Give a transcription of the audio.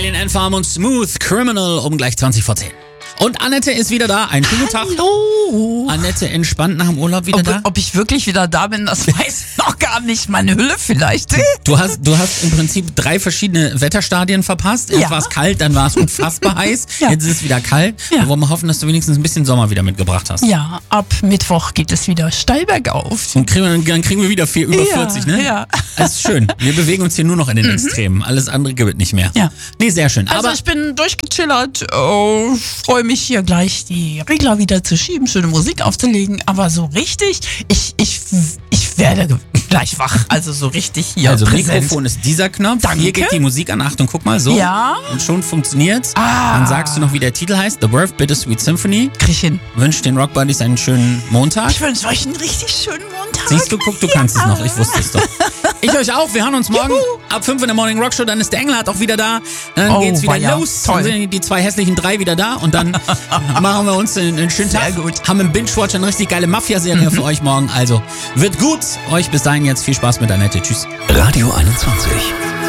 Alien Ant-Farm und Smooth Criminal um gleich 20 vor 10. Und Annette ist wieder da. Einen schönen guten Tag. Hallo. Annette entspannt nach dem Urlaub wieder da? Ob ich wirklich wieder da bin, das weiß noch gar nicht. Meine Hülle vielleicht. Du hast im Prinzip 3 verschiedene Wetterstadien verpasst. Erst Ja. war es kalt, dann war es unfassbar heiß. Ja. Jetzt ist es wieder kalt. Ja. Wir wollen hoffen, dass du wenigstens ein bisschen Sommer wieder mitgebracht hast. Ja, ab Mittwoch geht es wieder steil bergauf. Und dann kriegen wir wieder über 40, ne? Ja. Das ist schön. Wir bewegen uns hier nur noch in den Extremen. Alles andere gibt nicht mehr. Ja. Nee, sehr schön. Also Aber ich bin durchgechillert, freue mich hier gleich die Regler wieder zu schieben, schöne Musik aufzulegen, aber so richtig, ich werde gleich wach, also so richtig hier präsent. Mikrofon ist dieser Knopf. Danke. Hier geht die Musik an. Achtung, guck mal, so. Ja. Und schon funktioniert's. Ah. Dann sagst du noch, wie der Titel heißt. The Worth Bittersweet Symphony. Krieg ich hin. Wünscht den Rock Buddies einen schönen Montag. Ich wünsche euch einen richtig schönen Montag. Siehst du, guck, du kannst es noch. Ich wusste es doch. Ich euch auch. Wir hören uns morgen ab 5 in der Morning Rock Show. Dann ist der Engelhardt auch wieder da. Dann geht's wieder weia. los. Toll. Dann sind die 2 hässlichen 3 wieder da. Und dann machen wir uns einen schönen Sehr Tag. gut. Haben im Binge-Watch eine richtig geile Mafia-Serie für euch morgen. Also wird gut. Euch bis dahin jetzt viel Spaß mit Annette. Tschüss. Radio 21.